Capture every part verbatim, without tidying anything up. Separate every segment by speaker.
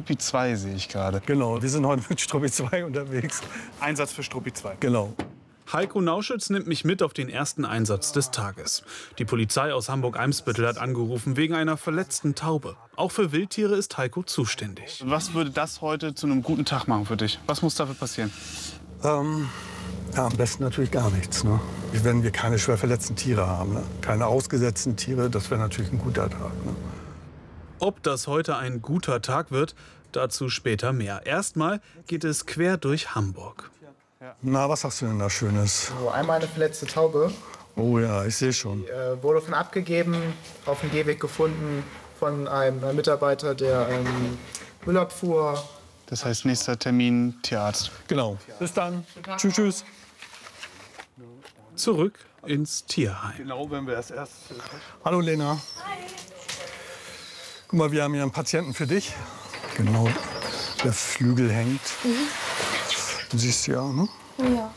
Speaker 1: Struppi zwei sehe ich gerade.
Speaker 2: Genau, wir sind heute mit Struppi zwei unterwegs.
Speaker 1: Einsatz für Struppi zwei.
Speaker 2: Genau.
Speaker 3: Heiko Nauschütz nimmt mich mit auf den ersten Einsatz des Tages. Die Polizei aus Hamburg-Eimsbüttel hat angerufen wegen einer verletzten Taube. Auch für Wildtiere ist Heiko zuständig.
Speaker 1: Was würde das heute zu einem guten Tag machen für dich? Was muss dafür passieren?
Speaker 2: Ähm, ja, am besten natürlich gar nichts. Ne? Wenn wir keine schwer verletzten Tiere haben, ne? Keine ausgesetzten Tiere, das wäre natürlich ein guter Tag. Ne?
Speaker 3: Ob das heute ein guter Tag wird, dazu später mehr. Erstmal geht es quer durch Hamburg.
Speaker 2: Na, was hast du denn da Schönes?
Speaker 4: So, einmal eine verletzte Taube.
Speaker 2: Oh ja, ich sehe schon.
Speaker 4: Die, äh, wurde von abgegeben, auf dem Gehweg gefunden von einem äh, Mitarbeiter, der ähm, Müll abfuhr.
Speaker 1: Das heißt, nächster Termin Tierarzt.
Speaker 2: Genau. Bis dann. Tschüss, tschüss.
Speaker 3: Zurück ins Tierheim.
Speaker 2: Genau, wenn wir das erst. Hallo Lena. Hi. Guck mal, wir haben hier einen Patienten für dich. Genau. Der Flügel hängt. Mhm. Du siehst ja, ne?
Speaker 5: Ja.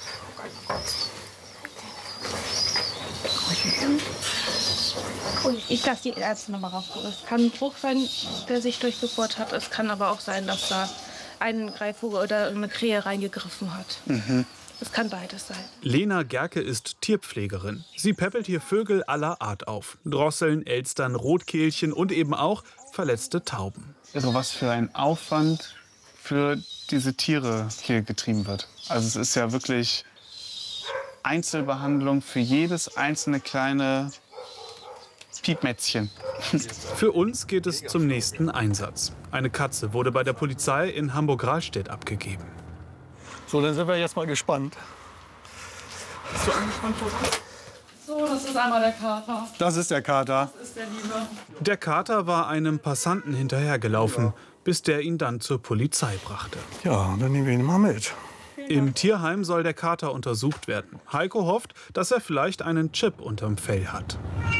Speaker 5: Ich lasse die Ärzte noch mal rauf. Es kann ein Bruch sein, der sich durchgebohrt hat. Es kann aber auch sein, dass da ein Greifvogel oder eine Krähe reingegriffen hat. Mhm. Es kann beides sein.
Speaker 3: Lena Gerke ist Tierpflegerin. Sie päppelt hier Vögel aller Art auf. Drosseln, Elstern, Rotkehlchen und eben auch verletzte Tauben.
Speaker 1: Also was für ein Aufwand für diese Tiere hier getrieben wird. Also es ist ja wirklich Einzelbehandlung für jedes einzelne kleine Piepmätzchen.
Speaker 3: Für uns geht es zum nächsten Einsatz. Eine Katze wurde bei der Polizei in Hamburg-Rahlstedt abgegeben.
Speaker 2: So, dann sind wir jetzt mal gespannt.
Speaker 1: Bist du angespannt, Foto?
Speaker 6: So, das ist einmal der Kater.
Speaker 2: Das ist der Kater.
Speaker 6: Das ist der Liebe.
Speaker 3: Der Kater war einem Passanten hinterhergelaufen, bis der ihn dann zur Polizei brachte.
Speaker 2: Ja, dann nehmen wir ihn mal mit.
Speaker 3: Im Tierheim soll der Kater untersucht werden. Heiko hofft, dass er vielleicht einen Chip unterm Fell hat.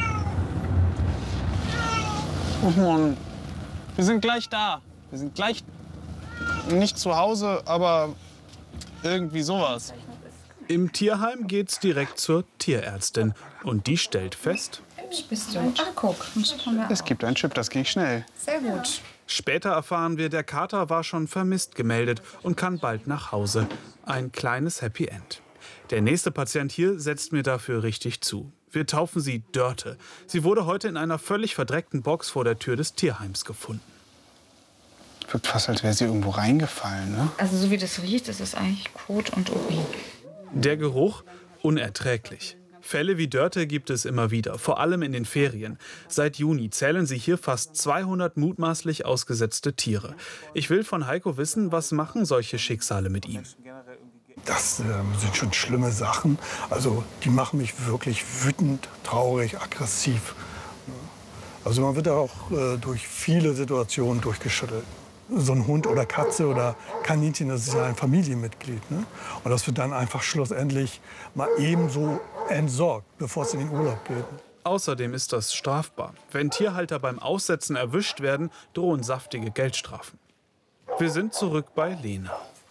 Speaker 1: Oh Mann, wir sind gleich da. Wir sind gleich nicht zu Hause, aber irgendwie sowas.
Speaker 3: Im Tierheim geht's direkt zur Tierärztin. Und die stellt fest:
Speaker 6: Bist du? Ach, guck.
Speaker 1: Es gibt einen Chip, das ging schnell.
Speaker 6: Sehr gut.
Speaker 3: Später erfahren wir, der Kater war schon vermisst gemeldet und kann bald nach Hause. Ein kleines Happy End. Der nächste Patient hier setzt mir dafür richtig zu. Wir taufen sie Dörte. Sie wurde heute in einer völlig verdreckten Box vor der Tür des Tierheims gefunden.
Speaker 1: Wirkt fast, als wäre sie irgendwo reingefallen, ne?
Speaker 6: Also so wie das riecht, ist es eigentlich Kot und Urin.
Speaker 3: Der Geruch unerträglich. Fälle wie Dörte gibt es immer wieder, vor allem in den Ferien. Seit Juni zählen sie hier fast zweihundert mutmaßlich ausgesetzte Tiere. Ich will von Heiko wissen, was machen solche Schicksale mit ihm?
Speaker 2: Das äh, sind schon schlimme Sachen. Also die machen mich wirklich wütend, traurig, aggressiv. Also man wird auch äh, durch viele Situationen durchgeschüttelt. So ein Hund oder Katze oder Kaninchen, das ist ja ein Familienmitglied. Ne? Und das wird dann einfach schlussendlich mal ebenso entsorgt, bevor es in den Urlaub geht.
Speaker 3: Außerdem ist das strafbar. Wenn Tierhalter beim Aussetzen erwischt werden, drohen saftige Geldstrafen. Wir sind zurück bei Lena.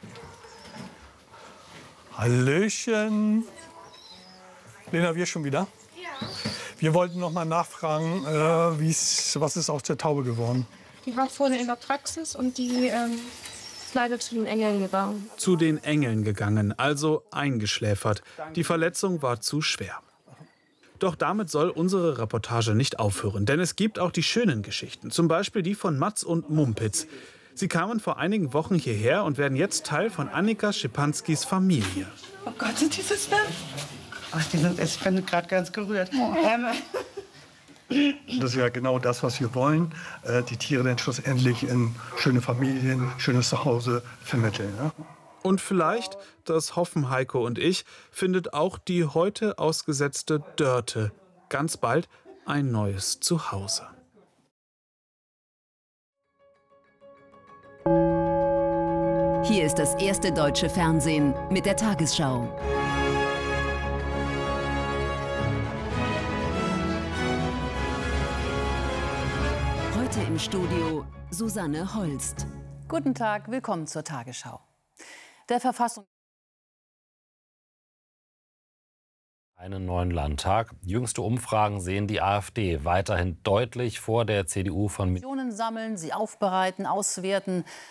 Speaker 2: Hallöchen. Lena, wir schon wieder? Ja. Wir wollten noch mal nachfragen, äh, wie's, was ist aus der Taube geworden?
Speaker 5: Die war vorne in der Praxis und die ähm, ist leider zu den Engeln gegangen.
Speaker 3: Zu den Engeln gegangen, also eingeschläfert. Die Verletzung war zu schwer. Doch damit soll unsere Reportage nicht aufhören, denn es gibt auch die schönen Geschichten. Zum Beispiel die von Mats und Mumpitz. Sie kamen vor einigen Wochen hierher und werden jetzt Teil von Annika Schipanskis Familie.
Speaker 6: Oh Gott, sind die so schlimm?
Speaker 7: Ach, die sind, ich bin gerade ganz gerührt. Ähm,
Speaker 2: Das ist ja genau das, was wir wollen. Äh, die Tiere dann schlussendlich in schöne Familien, schönes Zuhause vermitteln. Ne?
Speaker 3: Und vielleicht, das hoffen Heiko und ich, findet auch die heute ausgesetzte Dörte ganz bald ein neues Zuhause.
Speaker 8: Hier ist das erste deutsche Fernsehen mit der Tagesschau. Heute im Studio Susanne Holst.
Speaker 9: Guten Tag, willkommen zur Tagesschau. Der Verfassung
Speaker 10: Einen neuen Landtag. Jüngste Umfragen sehen die AfD weiterhin deutlich vor der C D U von
Speaker 9: Millionen sammeln, sie aufbereiten, auswerten.